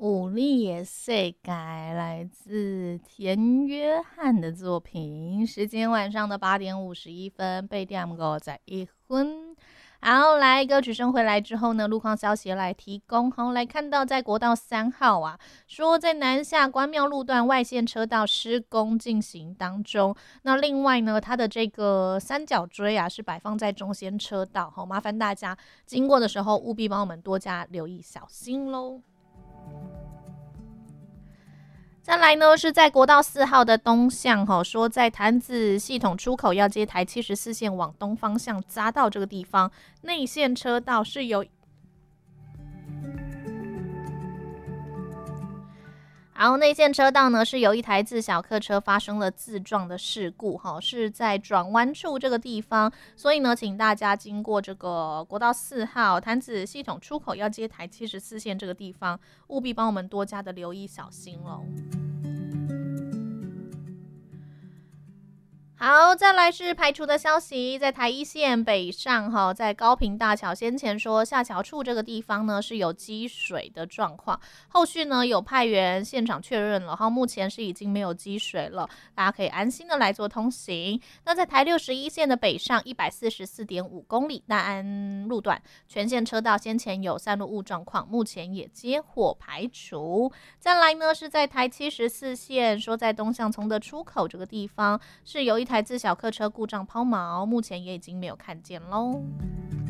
武力的世界来自田约翰的作品，时间晚上的8:51，被点51分。好，来歌曲声回来之后呢，路况消息来提供。好，来看到在国道3号啊，说在南下关庙路段外线车道施工进行当中。那另外呢，它的这个三角锥啊是摆放在中间车道，好，麻烦大家经过的时候务必帮我们多加留意，小心喽。再来呢，是在国道4号的东向，说在潭子系统出口要接台74线往东方向匝道这个地方，内线车道是有。然后内线车道呢是有一台自小客车发生了自撞的事故，是在转弯处这个地方，所以呢，请大家经过这个国道4号潭子系统出口要接台74线这个地方，务必帮我们多加的留意小心喽。好，再来是排除的消息，在台一线北上在高屏大桥先前说下桥处这个地方呢是有积水的状况，后续呢有派员现场确认了，目前是已经没有积水了，大家可以安心的来做通行。那在台61线的北上144.5公里大安路段，全线车道先前有散落物状况，目前也接获排除。再来呢是在台74线，说在东向从的出口这个地方是有一台自小客车故障抛锚，目前也已经没有看见喽。